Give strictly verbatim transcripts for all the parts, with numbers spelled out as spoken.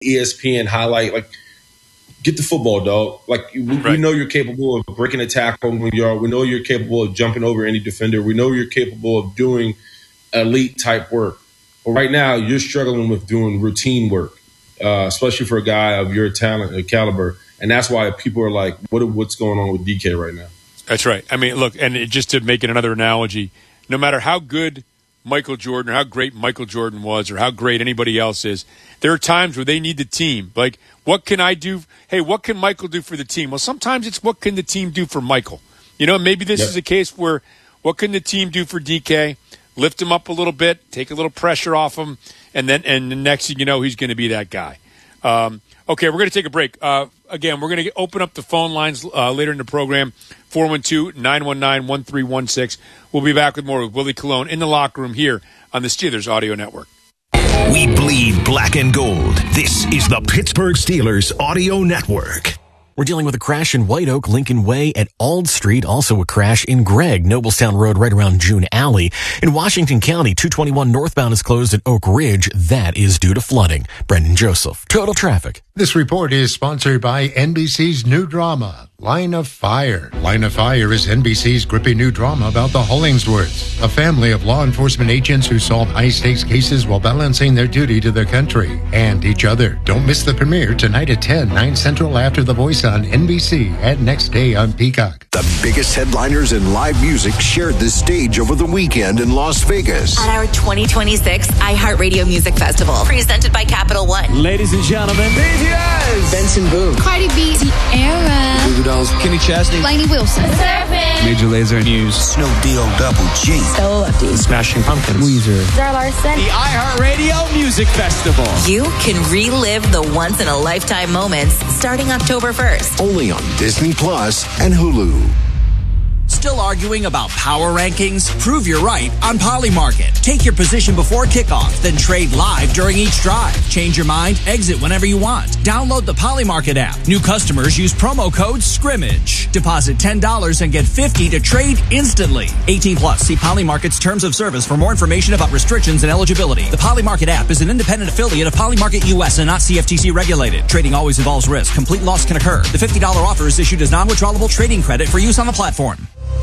E S P N highlight. Like, get the football, dog. Like, we, right. we know you're capable of breaking a tackle when you are. We know you're capable of jumping over any defender. We know you're capable of doing elite type work. But right now, you're struggling with doing routine work, uh, especially for a guy of your talent and caliber. And that's why people are like, what, what's going on with D K right now? That's right. I mean, look, and it, just to make it another analogy, no matter how good Michael Jordan or how great Michael Jordan was or how great anybody else is, there are times where they need the team. Like, what can I do? Hey, what can Michael do for the team? Well, sometimes it's what can the team do for Michael? You know, maybe this yep. is a case where what can the team do for D K? Lift him up a little bit, take a little pressure off him, and then and the next thing you know, he's going to be that guy. Um, okay, we're going to take a break. Uh, again, we're going to open up the phone lines uh, later in the program, four one two, nine one nine, one three one six. We'll be back with more with Willie Colon in the locker room here on the Steelers Audio Network. We bleed black and gold. This is the Pittsburgh Steelers Audio Network. We're dealing with a crash in White Oak, Lincoln Way at Ald Street. Also a crash in Gregg, Noblestown Road right around June Alley. In Washington County, two twenty-one northbound is closed at Oak Ridge. That is due to flooding. Brendan Joseph, Total Traffic. This report is sponsored by N B C's new drama, Line of Fire. Line of Fire is N B C's gripping new drama about the Hollingsworths, a family of law enforcement agents who solve high-stakes cases while balancing their duty to their country and each other. Don't miss the premiere tonight at ten, nine Central after The Voice on N B C and next day on Peacock. The biggest headliners in live music shared the stage over the weekend in Las Vegas. At our twenty twenty-six iHeartRadio Music Festival, presented by Capital One. Ladies and gentlemen, B T S, Benson Boone, Cardi B, Tierra, Kenny Chesney, Lainey Wilson, Major Lazer News, Snow D O Double G, Stella Lefty, Smashing Pumpkins, Weezer, Zara Larson. The iHeartRadio Music Festival. You can relive the once-in-a-lifetime moments starting October first. Only on Disney Plus and Hulu. Still arguing about power rankings? Prove you're right on Polymarket. Take your position before kickoff, then trade live during each drive. Change your mind, exit whenever you want. Download the Polymarket app. New customers use promo code SCRIMMAGE. Deposit ten dollars and get fifty dollars to trade instantly. eighteen plus. See Polymarket's terms of service for more information about restrictions and eligibility. The Polymarket app is an independent affiliate of Polymarket U S and not C F T C regulated. Trading always involves risk. Complete loss can occur. The fifty dollars offer is issued as non-withdrawable trading credit for use on the platform.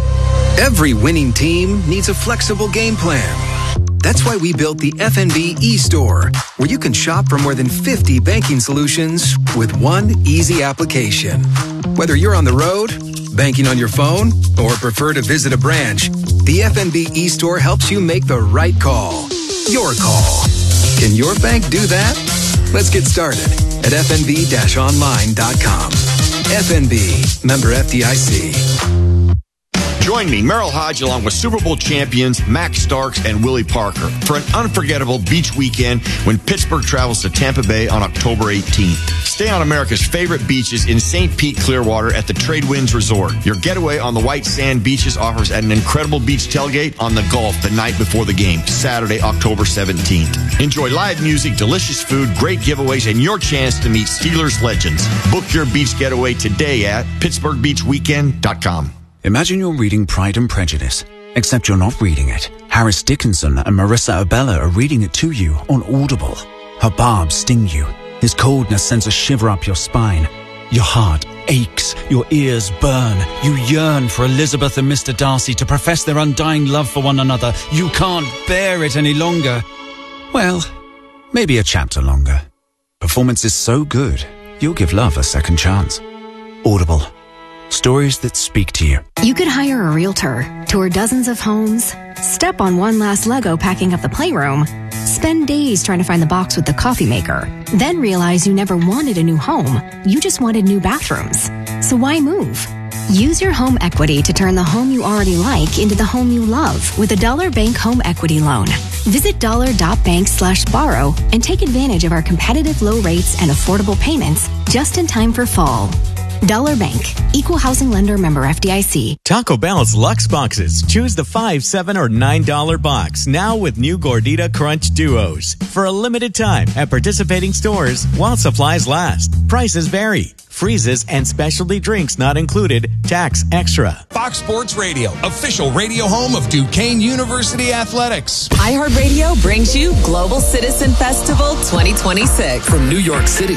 Every winning team needs a flexible game plan. That's why we built the F N B eStore, where you can shop for more than fifty banking solutions with one easy application. Whether you're on the road, banking on your phone, or prefer to visit a branch, the F N B eStore helps you make the right call. Your call. Can your bank do that? Let's get started at f n b dash online dot com. F N B, member F D I C. Join me, Merrill Hodge, along with Super Bowl champions Max Starks and Willie Parker for an unforgettable beach weekend when Pittsburgh travels to Tampa Bay on October eighteenth. Stay on America's favorite beaches in Saint Pete, Clearwater at the Tradewinds Resort. Your getaway on the white sand beaches offers an incredible beach tailgate on the Gulf the night before the game, Saturday, October seventeenth. Enjoy live music, delicious food, great giveaways, and your chance to meet Steelers legends. Book your beach getaway today at pittsburgh beach weekend dot com. Imagine you're reading Pride and Prejudice, except you're not reading it. Harris Dickinson and Marissa Abella are reading it to you on Audible. Her barbs sting you. His coldness sends a shiver up your spine. Your heart aches. Your ears burn. You yearn for Elizabeth and Mister Darcy to profess their undying love for one another. You can't bear it any longer. Well, maybe a chapter longer. Performance is so good, you'll give love a second chance. Audible. Stories that speak to you. You could hire a realtor, tour dozens of homes, step on one last Lego packing up the playroom, spend days trying to find the box with the coffee maker, then realize you never wanted a new home, you just wanted new bathrooms. So why move? Use your home equity to turn the home you already like into the home you love with a Dollar Bank Home Equity Loan. Visit dollar.bank slash borrow and take advantage of our competitive low rates and affordable payments just in time for fall. Dollar Bank, Equal Housing Lender, member F D I C. Taco Bell's Lux Boxes. Choose the five, seven, or nine dollar box. Now with new Gordita Crunch Duos. For a limited time at participating stores while supplies last. Prices vary. Freezes and specialty drinks not included. Tax extra. Fox Sports Radio, official radio home of Duquesne University Athletics. iHeartRadio brings you Global Citizen Festival twenty twenty-six. From New York City